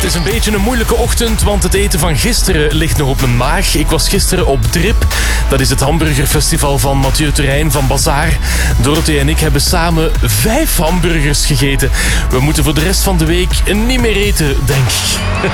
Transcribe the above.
is een beetje een moeilijke ochtend, want het eten van gisteren ligt nog op mijn maag. Ik was gisteren op Drip. Dat is het hamburgerfestival van Mathieu Terrein van Bazaar. Dorothee en ik hebben samen 5 hamburgers gegeten. We moeten voor de rest van de week niet meer eten, denk ik.